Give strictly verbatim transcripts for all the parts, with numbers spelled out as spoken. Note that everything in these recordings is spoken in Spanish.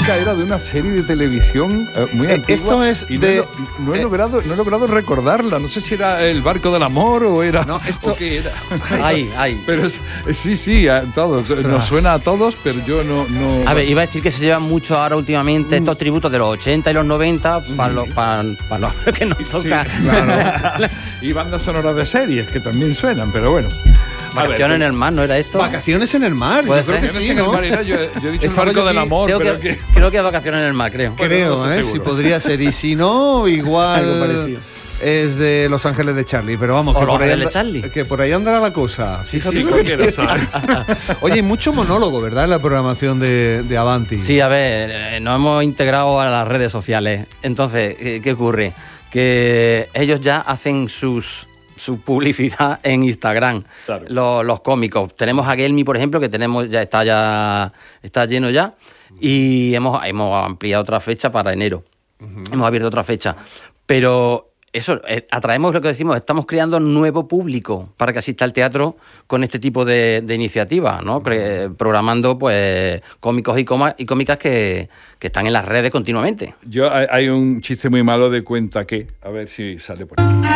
música era de una serie de televisión eh, muy Eh, antigua. esto es y no, de- he, no he eh, logrado, no he logrado recordarla. No sé si era El barco del amor o era. No, esto- o qué era. Ay, ay. Pero es- sí, sí, a todos. Nos suena a todos, pero yo no. no A ver, iba a decir que se llevan mucho ahora últimamente estos tributos de los ochenta y los noventa para los, para, para los que nos toca. y bandas sonoras de series que también suenan, pero bueno. A ver, Vacaciones en el mar, ¿no era esto? Vacaciones en el mar, yo Puede creo ser. que Vacaciones sí, en el ¿no? mar, era, yo, yo he dicho El Estaba barco yo del aquí- amor, creo, pero que, que. creo que es Vacaciones en el mar, creo. Bueno, Creo, no estoy ¿eh? Si seguro. podría ser. Y si no, Algo igual parecido. es de Los Ángeles de Charlie. Pero vamos, O que Los por, ahí Ángeles de anda- Charlie. que por ahí andará la cosa. Sí, Fíjate sí, lo cualquiera que- sabe. Oye, hay mucho monólogo, ¿verdad? En la programación de, de Avanti. Sí, a ver, eh, nos hemos integrado a las redes sociales. Entonces, ¿qué, qué ocurre? Que ellos ya hacen sus su publicidad en Instagram, Claro. los, los cómicos. Tenemos a Gelmi, por ejemplo, que tenemos ya está ya está lleno ya, y hemos, hemos ampliado otra fecha para enero. Hemos abierto otra fecha. Pero eso, eh, atraemos lo que decimos, estamos creando nuevo público para que asista al teatro con este tipo de, de iniciativas, ¿no? Cre- programando pues cómicos y, coma- y cómicas que, que están en las redes continuamente. Yo, hay, hay un chiste muy malo de Cuenta que. A ver si sale por aquí.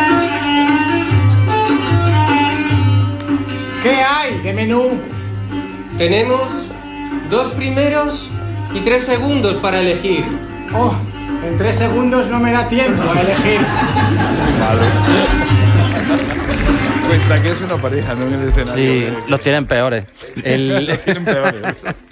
¿Qué hay de menú? Tenemos dos primeros y tres segundos para elegir. Oh, en tres segundos no me da tiempo a elegir. Cuenta que es una pareja, no en el escenario. Sí, Eh, los tienen peores. El- tienen peores.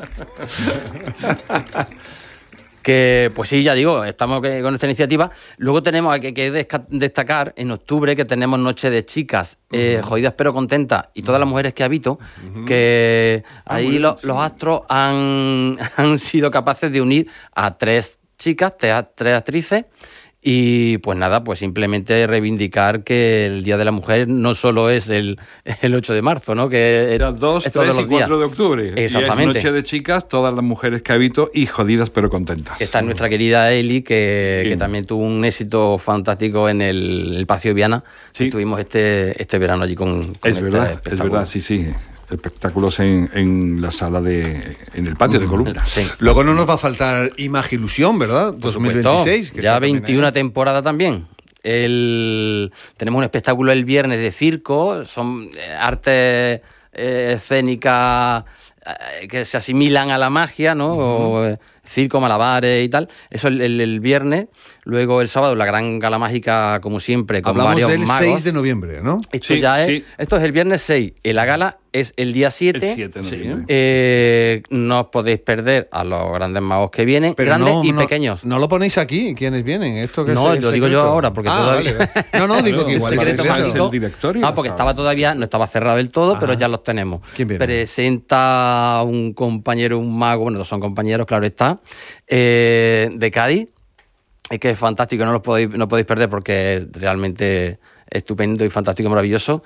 Que, pues sí, ya digo, estamos que- con esta iniciativa. Luego tenemos hay que, que desca- destacar en octubre que tenemos Noche de Chicas, eh, jodidas pero contentas, y todas las mujeres que habito, que ahí lo- los astros han, han sido capaces de unir a tres chicas, tres, tres actrices. Y pues nada, pues simplemente reivindicar que el Día de la Mujer no solo es el, el ocho de marzo, ¿no? Que Era dos, es todos tres y los días. cuatro de octubre. Exactamente. Y es Noche de Chicas, todas las mujeres que habito y jodidas pero contentas. Que está nuestra querida Eli, que, Sí. que también tuvo un éxito fantástico en el, el Paseo Viana. Sí. Estuvimos este, este verano allí con, con Es este verdad, es espectáculo. verdad, sí, sí. Espectáculos en, en la sala de... en el patio de columnas. Sí. Luego no nos va a faltar Imagen Ilusión, ¿verdad? Por dos mil supuesto, veintiséis. que ya está también veintiuna ahí. temporada también. El, tenemos un espectáculo el viernes de circo, son eh, artes eh, escénicas eh, que se asimilan a la magia, ¿no? O, eh, circo, malabares y tal. Eso el, el- el viernes. Luego el sábado la gran gala mágica, como siempre, con Hablamos varios del magos. seis de noviembre, ¿no? Esto Sí, ya es, sí. esto es el viernes seis y la gala es el día siete. El siete de noviembre. Eh, no os podéis perder a los grandes magos que vienen, grandes no, y no- pequeños. No lo ponéis aquí, ¿quiénes vienen? Esto que No, es lo digo yo secreto. ahora, porque Ah, todavía- vale, vale. No, no, digo que igual es secreto secreto. mágico. el directorio, Ah, porque ¿sabes? estaba todavía, no estaba cerrado del todo, pero ya los tenemos. ¿Quién viene? Presenta un compañero, un mago, bueno, son compañeros, claro está, eh, de Cádiz. Es que es fantástico, no lo podéis, no podéis perder porque es realmente estupendo y fantástico, maravilloso.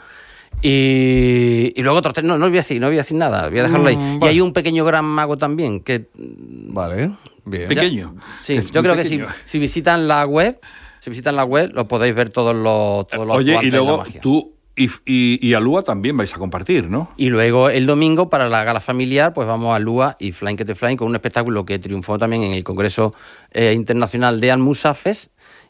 Y, y luego otros tres, no, no os voy a decir, no voy a decir nada, voy a dejarlo ahí. Mm, Y vale. hay un pequeño gran mago también, que Vale, bien. Pequeño. sí, Es yo muy creo que si, pequeño. si visitan la web, si visitan la web, lo podéis ver todos los, todos los Oye, y actuantes de la luego magia. tú y, y, y a Lua también vais a compartir, ¿no? Y luego el domingo, para la gala familiar, pues vamos a Lua y Flying que te Flying con un espectáculo que triunfó también en el Congreso eh, Internacional de Almusa Fest.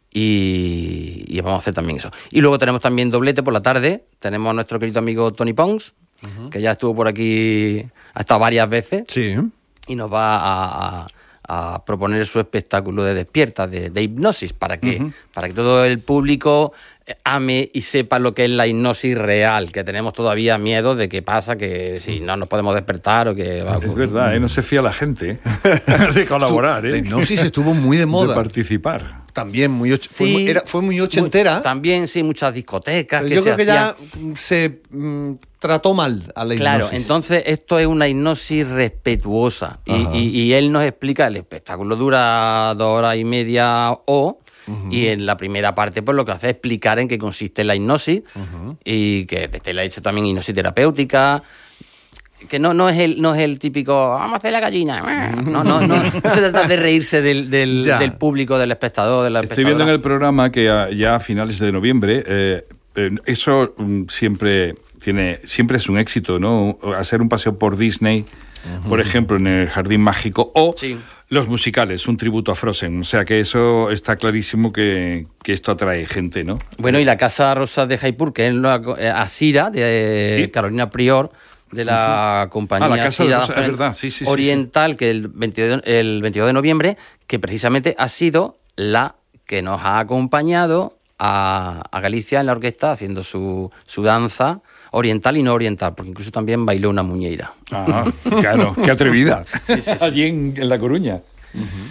Y, y vamos a hacer también eso. Y luego tenemos también doblete por la tarde. Tenemos a nuestro querido amigo Tony Pons, que ya estuvo por aquí, ha estado varias veces. Sí. Y nos va a, a- a proponer su espectáculo de despierta, de, de hipnosis, para que, para que todo el público ame y sepa lo que es la hipnosis real, que tenemos todavía miedo de qué pasa, que si no nos podemos despertar o que va a Es ocurrir. verdad, ¿eh? No se fía la gente ¿eh? de colaborar, La ¿eh? hipnosis estuvo muy de de moda. participar. También muy och- fue, Sí. muy, era- fue muy ochentera. Mu- También, sí, muchas discotecas. Pero que yo se creo que ya hacían. mm, se mm, trató mal a la hipnosis. Claro, entonces esto es una hipnosis respetuosa. Y, Ajá. y- y él nos explica, el espectáculo dura dos horas y media o, y en la primera parte pues lo que hace es explicar en qué consiste la hipnosis y que te la he hecho también hipnosis terapéutica. Que no, no, es el, no es el típico, vamos a hacer la gallina. No, no, no, no se trata de reírse del, del, Ya. del público, del espectador, de la Estoy viendo en espectadora. el programa que a- ya a finales de noviembre, eh, eh, eso mm, siempre tiene, siempre es un éxito, ¿no? Hacer un paseo por Disney uh-huh. por ejemplo, en el Jardín Mágico, o sí. los musicales, un tributo a Frozen. O sea que eso está clarísimo que, que esto atrae gente, ¿no? Bueno, y la Casa Rosa de Jaipur, que es la Asira, de sí. Carolina Prior, de la uh-huh. compañía ah, la Casa Asira Rosa, es verdad. Sí, sí, Oriental, sí, sí. que el veintidós, el veintidós de noviembre, que precisamente ha sido la que nos ha acompañado a, a Galicia en la orquesta haciendo su, su danza oriental y no oriental, porque incluso también bailó una muñeira. Ah, claro, qué atrevida. Sí, sí, sí. Allí en, en La Coruña. Uh-huh.